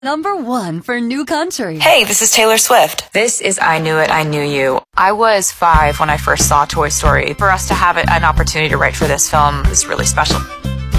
#1 for New Country. Hey, this is Taylor Swift. This is I Knew It, I Knew You. I was 5 when I first saw Toy Story. For us to have an opportunity to write for this film is really special.